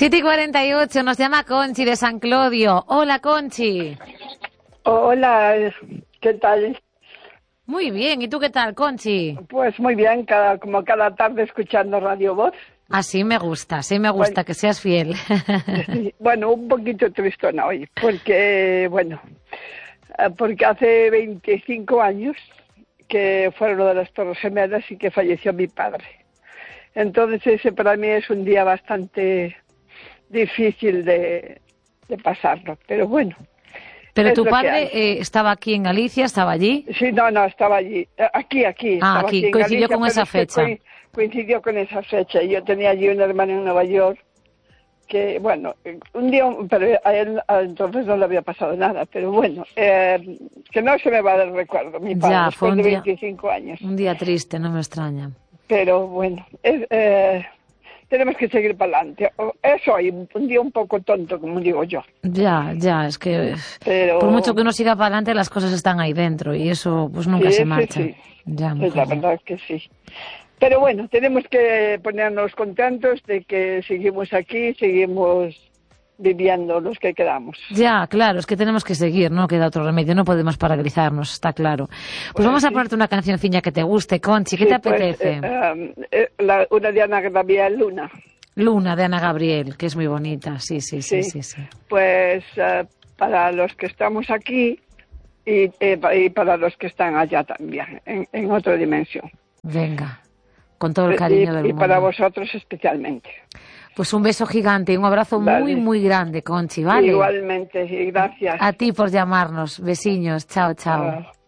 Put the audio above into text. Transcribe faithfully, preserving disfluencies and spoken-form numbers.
siete y cuarenta y ocho, nos llama Conchi de San Clodio. Hola, Conchi. Hola, ¿qué tal? Muy bien, ¿y tú qué tal, Conchi? Pues muy bien, cada, como cada tarde escuchando Radio Voz. Así me gusta, así me gusta, bueno, que seas fiel. Sí, bueno, un poquito tristona hoy, porque, bueno, porque hace veinticinco años que fueron lo de las Torres Gemelas y que falleció mi padre. Entonces ese para mí es un día bastante difícil de, de pasarlo, pero bueno. ¿Pero tu padre eh, estaba aquí en Galicia, estaba allí? Sí, no, no, estaba allí, aquí, aquí. Ah, estaba aquí, aquí en coincidió Galicia, con esa fecha. Coincidió con esa fecha. Yo tenía allí un hermano en Nueva York que, bueno, un día, pero a él entonces no le había pasado nada, pero bueno, eh, que no se me va del recuerdo, mi padre, ya, después fue un de día, veinticinco años. Un día triste, no me extraña. Pero bueno, es, eh, tenemos que seguir para adelante. Es hoy un día un poco tonto, como digo yo. Ya, ya, es que pero... por mucho que uno siga para adelante, las cosas están ahí dentro y eso pues nunca sí, se marcha. Sí, sí. Ya, es la verdad que sí. Pero bueno, tenemos que ponernos contentos de que seguimos aquí, seguimos viviendo los que quedamos. Ya, claro, es que tenemos que seguir, no queda otro remedio, no podemos paralizarnos, está claro. Pues, pues vamos sí. a ponerte una cancioncilla que te guste, Conchi, ¿qué sí, te apetece? Pues, eh, eh, la, una de Ana Gabriel, Luna. Luna, de Ana Gabriel, que es muy bonita, sí, sí, sí, sí. sí, sí. Pues uh, para los que estamos aquí y, eh, y para los que están allá también, en, en otra dimensión. Venga, con todo el cariño y, del y mundo. Y para vosotros especialmente. Pues un beso gigante y un abrazo vale. muy, muy grande, Conchi, ¿vale? Igualmente, y gracias. A ti por llamarnos. Besiños. Chao, chao. Uh.